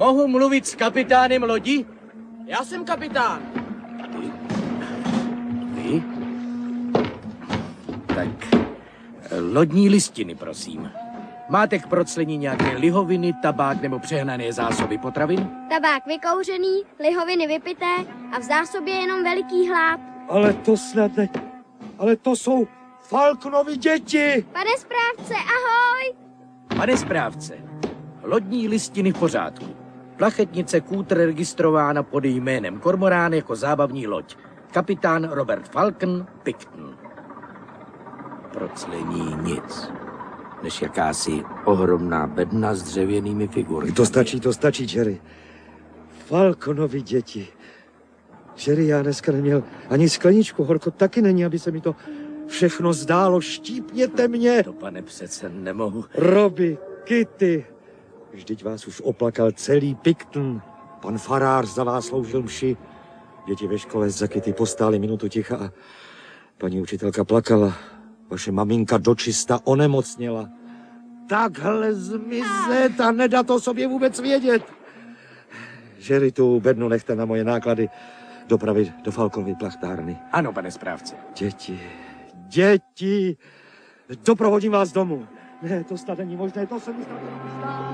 Mohu mluvit s kapitánem lodi? Já jsem kapitán. Vy? Tak, lodní listiny, prosím. Máte k proclení nějaké lihoviny, tabák nebo přehnané zásoby potravin? Tabák vykouřený, lihoviny vypité a v zásobě jenom veliký hlad. Ale to snad ne... Ale to jsou Falconovy děti! Pane správce, ahoj! Pane správce, lodní listiny v pořádku. Plachetnice Kútr registrována pod jménem Kormorán jako zábavní loď. Kapitán Robert Falcon, Picton. Proclení nic. Než jakási ohromná bedna s dřevěnými figurami. To stačí, Jerry. Falconovy děti. Jerry, já dneska neměl ani skleničku, horko taky není, aby se mi to všechno zdálo. Štípněte mě! To, pane, přece nemohu. Robbie, Kitty, vždyť vás už oplakal celý Picton. Pan farář za vás sloužil mši. Děti ve škole za Kitty postály minutu ticha a paní učitelka plakala. Vaše maminka dočista onemocněla. Takhle zmizet a nedat o sobě vůbec vědět. Jerry, tu bednu nechte na moje náklady dopravit do Falconovy plachtárny. Ano, pane správce. Děti, doprovodím vás domů. Ne, to snad není možné, to se mi snad